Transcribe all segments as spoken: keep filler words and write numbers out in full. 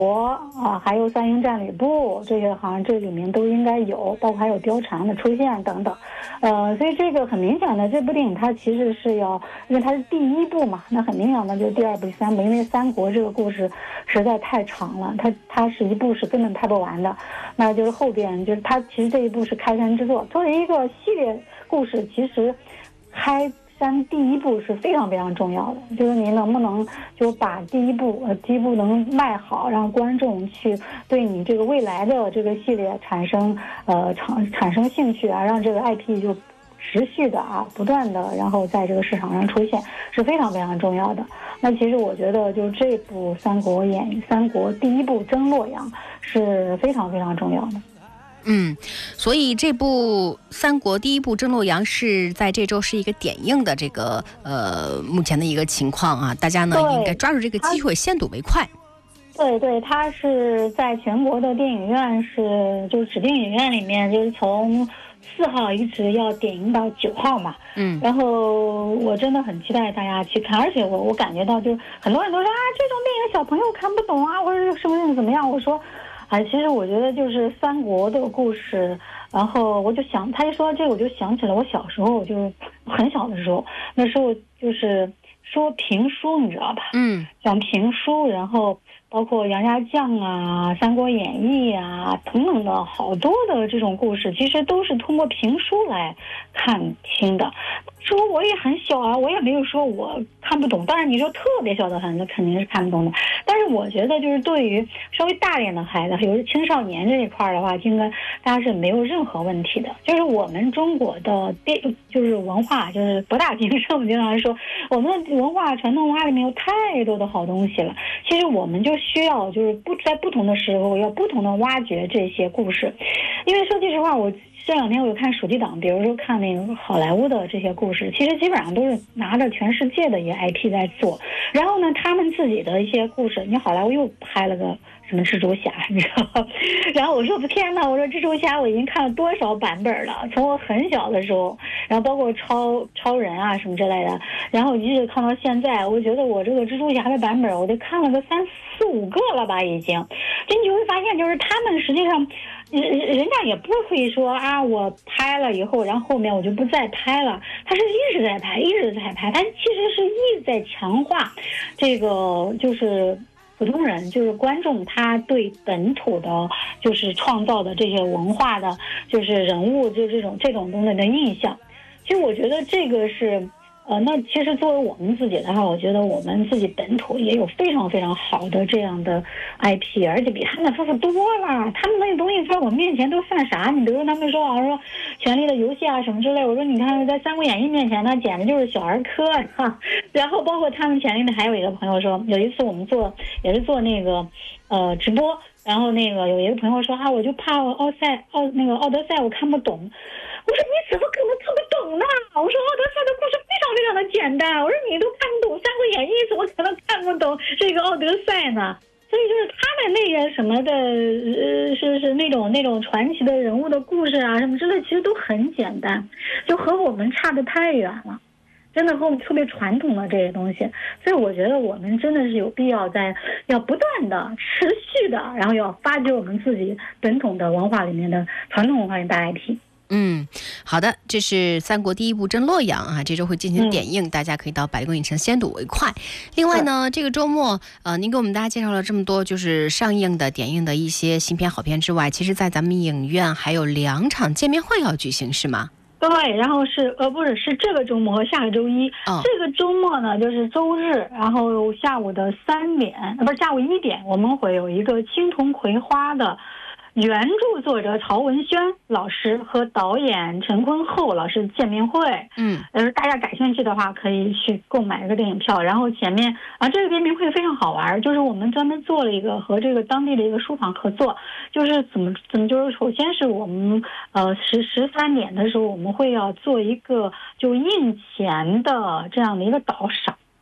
国啊，还有三英战吕布，这些好像这里面都应该有，包括还有貂蝉的出现等等。呃，所以这个很明显的，这部电影它其实是要，因为它是第一部嘛，那很明显的就是第二部、第三部，因为三国这个故事实在太长了，它它是一部是根本拍不完的，那就是后边就是它其实这一部是开山之作，作为一个系列故事，其实开山第一步是非常非常重要的，就是你能不能就把第一步呃第一步能卖好，让观众去对你这个未来的这个系列产生呃产产生兴趣啊，让这个 I P 就持续的啊不断的然后在这个市场上出现是非常非常重要的。那其实我觉得就是这部《三国演义》三国第一部征洛阳是非常非常重要的。 嗯，所以这部三国第一部征洛阳是在这周是一个点映的这个呃目前的一个情况啊，大家呢应该抓住这个机会先睹为快。 对对，它是在全国的电影院是就是指定影院里面，就是从四号一直要点映到九号嘛。 嗯， 然后我真的很期待大家去看，而且我我感觉到就很多人都说啊，这种电影小朋友看不懂啊，或者是不是怎么样？我说。哎，其实我觉得就是三国的故事，然后我就想，他一说到这个，我就想起了我小时候，就是很小的时候，那时候就是说评书，你知道吧？ 嗯， 讲评书，然后包括杨家将啊、三国演义啊等等的好多的这种故事，其实都是通过评书来看听的。说我也很小啊，我也没有说我看不懂。当然你说特别小的孩子肯定是看不懂的，但是我觉得就是对于稍微大一点的孩子，尤其青少年这一块的话，应该大家是没有任何问题的。就是我们中国的电就是文化就是博大精深，我们经常说我们的文化传统文化里面有太多的好东西了。其实我们就需要就是不在不同的时候要不同的挖掘这些故事，因为说句实话，我这两天我有看暑期档，比如说看那个好莱坞的这些故事，其实基本上都是拿着全世界的一个 I P 在做，然后呢，他们自己的一些故事，你好莱坞又拍了个什么蜘蛛侠，你知道？然后我说天哪，我说蜘蛛侠我已经看了多少版本了，从我很小的时候，然后包括超超人啊什么之类的，然后一直看到现在，我觉得我这个蜘蛛侠的版本我都看了个三四五个了吧已经，这你就会发现就是他们实际上。人人家也不会说啊，我拍了以后，然后后面我就不再拍了。他是一直在拍，一直在拍。他其实是一直在强化这个，就是普通人，就是观众，他对本土的，就是创造的这些文化的，就是人物，就这种这种东西的印象。其实我觉得这个是。呃，那其实作为我们自己的话，我觉得我们自己本土也有非常非常好的这样的 I P， 而且比他们丰富多了。他们那个东西在我面前都算啥？你比如说他们说好像说《权力的游戏》啊什么之类，我说你看在《三国演义》面前，那简直就是小儿科啊。然后包括他们前面的还有一个朋友说，有一次我们做也是做那个呃直播，然后那个有一个朋友说啊，我就怕奥赛奥那个奥德赛我看不懂。我说你怎么可能看不懂呢？我说奥德赛的故事非常非常的简单。我说你都看不懂《三国演义》，怎么可能看不懂这个奥德赛呢？所以就是他们那个什么的，呃，是是那种那种传奇的人物的故事啊，什么之类，其实都很简单，就和我们差得太远了。真的和我们特别传统的这些东西，所以我觉得我们真的是有必要在要不断的、持续的，然后要发掘我们自己本土的文化里面的传统文化的大 I P。 嗯，好的，这是三国第一部征洛阳啊，这周会进行点映，嗯、大家可以到百丽宫影城先睹为快。另外呢，这个周末呃，您给我们大家介绍了这么多，就是上映的、点映的一些新片好片之外，其实在咱们影院还有两场见面会要举行，是吗？ 对，然后是呃不是是这个周末和下个周一，哦、这个周末呢就是周日，然后下午的三点，呃不是下午一点，我们会有一个青铜葵花的。原著作者曹文轩老师和导演陈坤厚老师见面会， 嗯， 呃，大家感兴趣的话可以去购买这个电影票。然后前面啊，这个见面会非常好玩，就是我们专门做了一个和这个当地的一个书房合作，就是怎么怎么就是首先是我们呃十十三点的时候，我们会要做一个就印钱的这样的一个导赏。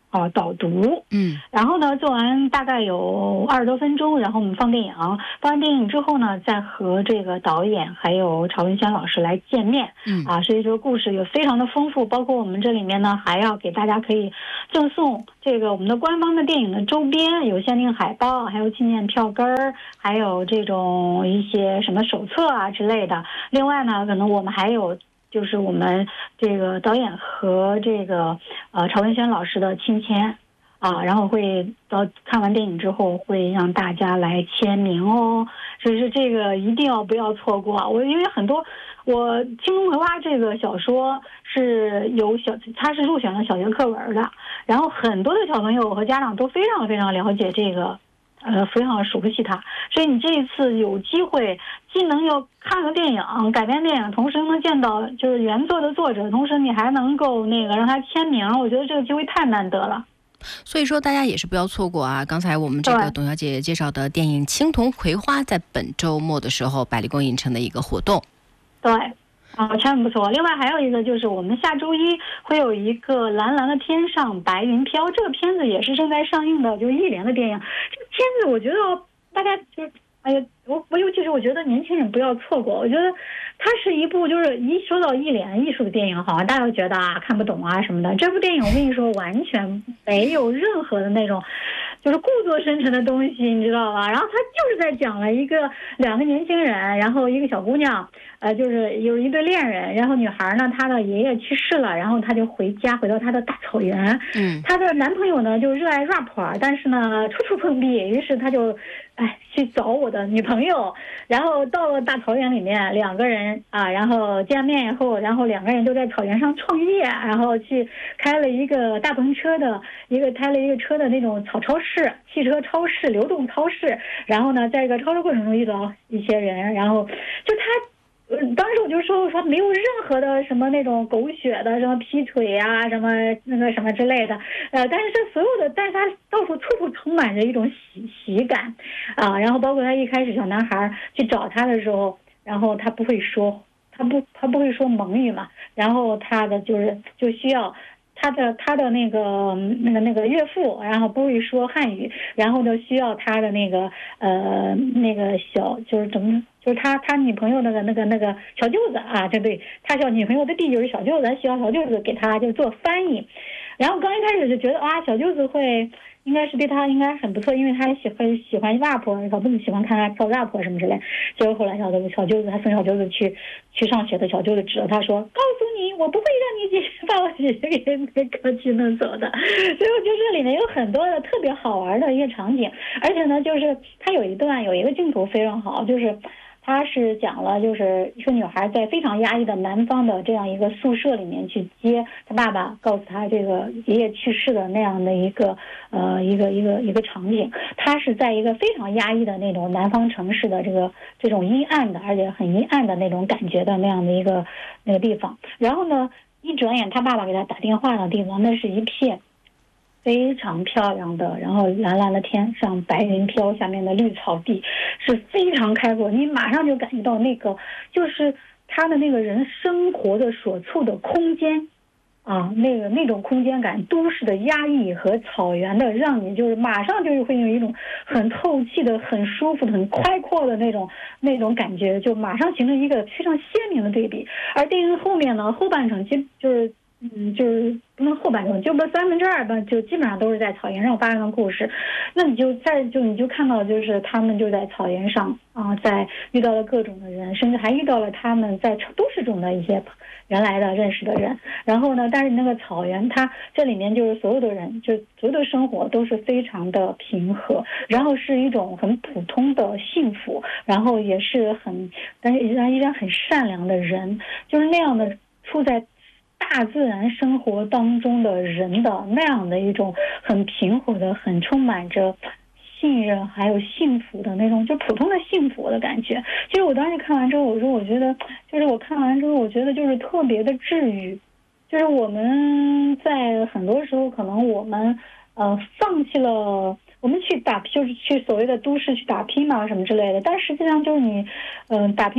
啊导读， 嗯， 然后呢做完大概有二十多分钟，然后我们放电影，放完电影之后呢，再和这个导演还有曹文轩老师来见面， 嗯啊，所以说故事也非常的丰富，包括我们这里面呢还要给大家可以赠送这个我们的官方的电影的周边，有限定海报，还有纪念票根儿，还有这种一些什么手册啊之类的。另外呢，可能我们还有就是我们这个导演和这个呃曹文轩老师的亲签啊，然后会到看完电影之后会让大家来签名哦，所以说这个一定要不要错过。我因为很多我《青龙葵花》这个小说是有小，它是入选了小学课文的，然后很多的小朋友和家长都非常非常了解这个。呃，非常熟悉它，所以你这一次有机会，既能有看个电影改编电影，同时能见到就是原作的作者，同时你还能够那个让他签名，我觉得这个机会太难得了。 所以说大家也是不要错过啊！刚才我们这个董小姐介绍的电影《青铜葵花》在本周末的时候，百丽宫影城的一个活动。 对。啊，千万不错！另外还有一个就是我们下周一会有一个蓝蓝的天上白云飘，这个片子也是正在上映的，就是忆莲的电影。这个片子我觉得大家就是，哎呀，我我尤其是我觉得年轻人不要错过。我觉得它是一部就是一说到忆莲艺术的电影，好像大家都觉得啊看不懂啊什么的。这部电影我跟你说，完全没有任何的那种。就是故作深沉的东西，你知道吧？然后他就是在讲了一个两个年轻人，然后一个小姑娘，呃，就是有一对恋人，然后女孩呢，她的爷爷去世了，然后她就回家，回到她的大草原。 嗯， 她的男朋友呢就热爱 rap， 但是呢处处碰壁，于是他就，哎，去找我的女朋友，然后到了大草原里面，两个人啊，然后见面以后，然后两个人就在草原上创业，然后去开了一个大篷车的一个开了一个车的那种草超市。是汽车超市、流动超市，然后呢，在这个超市过程中遇到一些人，然后就他，呃，当时我就说，我说没有任何的什么那种狗血的，什么劈腿啊，什么那个什么之类的，呃，但是这所有的，但是他到处处处充满着一种喜喜感，啊，然后包括他一开始小男孩去找他的时候，然后他不会说，他不他不会说蒙语嘛，然后他的就是就需要。他的他的那个那个那个岳父，然后不会说汉语，然后就需要他的那个呃那个小就是怎么就是他他女朋友那个那个那个小舅子啊，对对，他小女朋友的弟就是小舅子，需要小舅子给他就做翻译，然后刚一开始就觉得啊，小舅子会。应该是对他应该很不错，因为他喜欢喜欢 rap， 小舅子喜欢看他跳 rap 什么之类。结果后来小舅子小舅子他送小舅子去去上学的，小舅子指着他说：“告诉你，我不会让你姐姐把我姐姐给给搞去弄走的。”所以我觉得这里面有很多的特别好玩的一个场景，而且呢，就是他有一段有一个镜头非常好，就是。他是讲了，就是一个女孩在非常压抑的南方的这样一个宿舍里面去接她爸爸，告诉她这个爷爷去世的那样的一个呃一个一个一个场景。她是在一个非常压抑的那种南方城市的这个这种阴暗的，而且很阴暗的那种感觉的那样的一个那个地方。然后呢，一转眼他爸爸给他打电话的地方，那是一片。非常漂亮的，然后蓝蓝的天上白云飘，下面的绿草地是非常开阔，你马上就感觉到那个就是他的那个人生活的所处的空间啊，那个那种空间感，都市的压抑和草原的，让你就是马上就会有一种很透气的、很舒服的、很开阔的那种那种感觉，就马上形成一个非常鲜明的对比。而电影后面呢，后半程其实就是嗯，就是不能后半程，就不三分之二吧，就基本上都是在草原上发生的故事。那你就在就你就看到，就是他们就在草原上啊，在遇到了各种的人，甚至还遇到了他们在都市中的一些原来的认识的人。然后呢，但是那个草原，它这里面就是所有的人，就所有的生活都是非常的平和，然后是一种很普通的幸福，然后也是很，但是依然依然很善良的人，就是那样的处在。大自然生活当中的人的那样的一种很平和的、很充满着信任还有幸福的那种，就普通的幸福的感觉。其实我当时看完之后，我说我觉得，就是我看完之后，我觉得就是特别的治愈。就是我们在很多时候，可能我们呃放弃了。我们去打，就是去所谓的都市去打拼嘛，什么之类的。但实际上就是你，嗯、呃，打拼到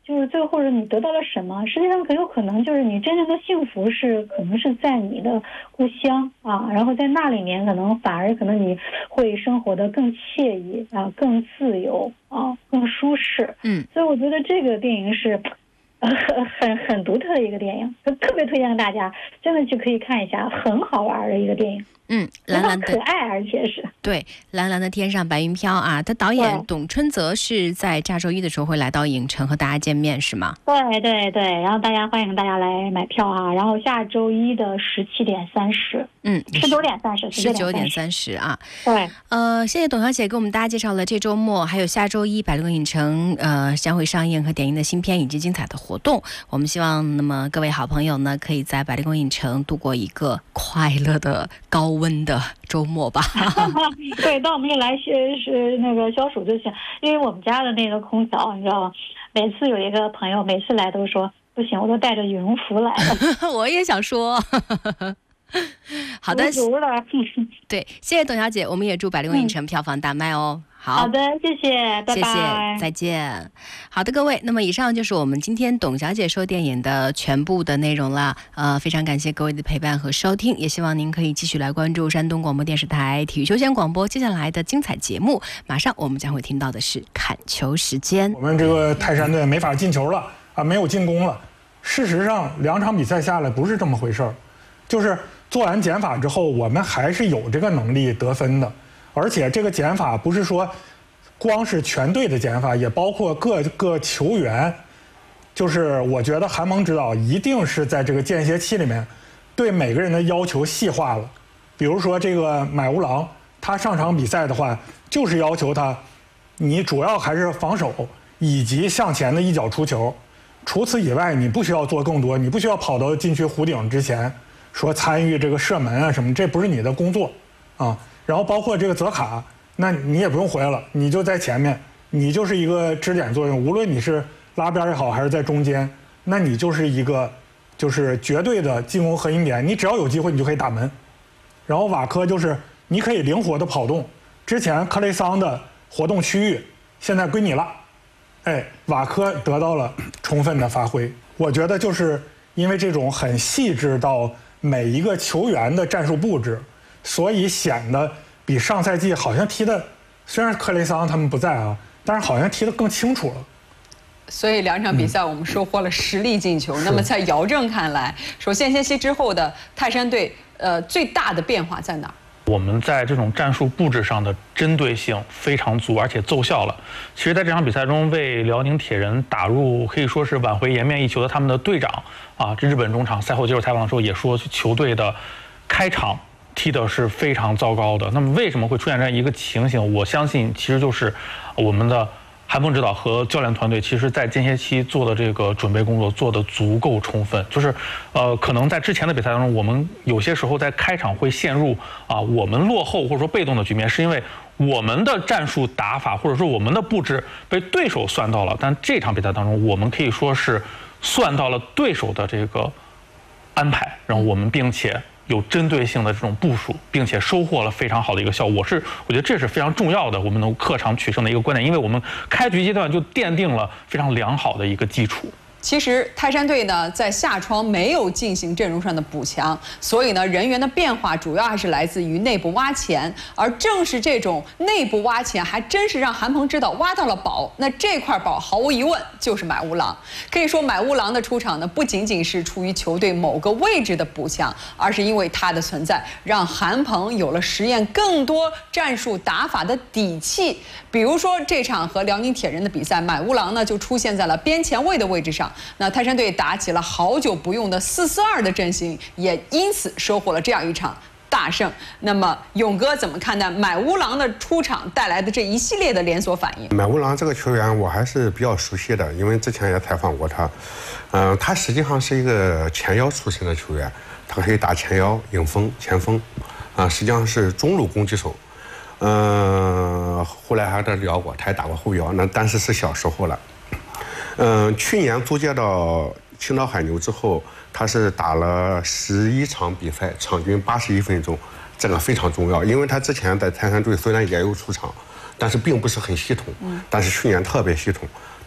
就是最后或者你得到了什么，实际上很有可能就是你真正的幸福是可能是在你的故乡啊，然后在那里面可能反而可能你会生活得更惬意啊，更自由啊，更舒适。 嗯， 所以我觉得这个电影是很很很独特的一个电影，特别推荐大家真的去可以看一下，很好玩的一个电影。 嗯，蓝蓝的可爱，而且是对蓝蓝的天上白云飘啊。他导演董春泽是在下周一的时候会来到影城和大家见面，是吗？ 对对对，然后大家欢迎大家来买票啊。然后下周一的十七点三十， 嗯， 十九点三十， 十九点三十啊。 对， 呃，谢谢董小姐给我们大家介绍了这周末还有下周一百乐影城呃将会上映和点映的新片以及精彩的活动。我们希望那么各位好朋友呢，可以在百乐影城度过一个快乐的高温的周末吧。 对，到我们这来是是那个消暑就行，因为我们家的那个空调，你知道吗？每次有一个朋友每次来都说不行，我都带着羽绒服来了。 我也想说。好的，对，谢谢董小姐，我们也祝百乐影城票房大卖哦。嗯，好, 好的，谢谢，拜拜， 谢谢，再见。好的，各位，那么以上就是我们今天董小姐说电影的全部的内容了。呃，非常感谢各位的陪伴和收听，也希望您可以继续来关注山东广播电视台体育休闲广播接下来的精彩节目。马上我们将会听到的是看球时间。 我们这个泰山队没法进球了啊，没有进攻了。事实上，两场比赛下来不是这么回事儿，就是做完减法之后，我们还是有这个能力得分的。而且这个减法不是说光是全队的减法，也包括各个球员。就是我觉得韩蒙指导一定是在这个间歇期里面对每个人的要求细化了。比如说这个买乌郎，他上场比赛的话，就是要求他，你主要还是防守以及向前的一脚出球。除此以外，你不需要做更多，你不需要跑到禁区弧顶之前说参与这个射门啊什么，这不是你的工作啊。然后包括这个泽卡，那你也不用回来了，你就在前面，你就是一个支点作用，无论你是拉边也好还是在中间，那你就是一个就是绝对的进攻核心点，你只要有机会你就可以打门。然后瓦科就是你可以灵活的跑动，之前克雷桑的活动区域现在归你了，哎，瓦科得到了充分的发挥。我觉得就是因为这种很细致到每一个球员的战术布置，所以显得比上赛季好像踢的，虽然克雷桑他们不在啊，但是好像踢得更清楚了。 所以两场比赛我们收获了十粒进球。嗯、那么在姚正看来，首先间歇之后的泰山队，呃，最大的变化在哪儿？ 我们在这种战术布置上的针对性非常足，而且奏效了。其实，在这场比赛中，为辽宁铁人打入可以说是挽回颜面一球的他们的队长啊，这日本中场赛后接受采访的时候也说，球队的开场踢的是非常糟糕的。那么，为什么会出现这样一个情形？我相信，其实就是我们的韩峰指导和教练团队，其实在间歇期做的这个准备工作做得足够充分。就是，呃，可能在之前的比赛当中，我们有些时候在开场会陷入啊，我们落后或者说被动的局面，是因为我们的战术打法或者说我们的布置被对手算到了。但这场比赛当中，我们可以说是算到了对手的这个安排，然后我们并且有针对性的这种部署，并且收获了非常好的一个效果。是，我觉得这是非常重要的，我们能客场取胜的一个观点，因为我们开局阶段就奠定了非常良好的一个基础。 其实泰山队呢在夏窗没有进行阵容上的补强，所以呢人员的变化主要还是来自于内部挖潜，而正是这种内部挖潜，还真是让韩鹏指导挖到了宝。那这块宝毫无疑问就是买乌郎。可以说买乌郎的出场呢，不仅仅是出于球队某个位置的补强，而是因为他的存在，让韩鹏有了实验更多战术打法的底气。比如说这场和辽宁铁人的比赛，买乌郎呢就出现在了边前卫的位置上。那泰山队打起了好久不用的四四二的阵型，也因此收获了这样一场大胜。那么勇哥怎么看待买乌郎的出场带来的这一系列的连锁反应？ 买乌郎这个球员我还是比较熟悉的，因为之前也采访过他。嗯、呃，他实际上是一个前腰出身的球员，他可以打前腰、影锋、前锋，啊、呃，实际上是中路攻击手。嗯、呃，后来还在聊过，他也打过后腰，那但是是小时候了。嗯、呃，去年租借到青岛海牛之后，他是打了十一场比赛，场均八十一分钟，这个非常重要，因为他之前在泰山队虽然也有出场，但是并不是很系统，但是去年特别系统，打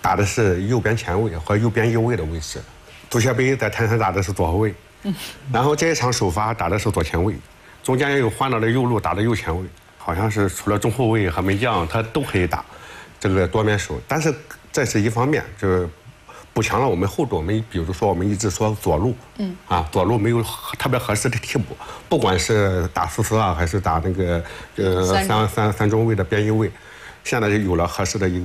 打的是右边前卫和右边右卫的位置。杜雪北在泰山打的是左后卫，然后这一场首发打的是左前卫，中间又换到了右路打的右前卫，好像是除了中后卫和门将他都可以打这个多面手，但是这是一方面，就是补强了我们后路。我们比如说我们一直说左路，嗯啊左路没有特别合适的替补，不管是打苏斯啊还是打那个呃三三三中卫的边翼位，现在就有了合适的一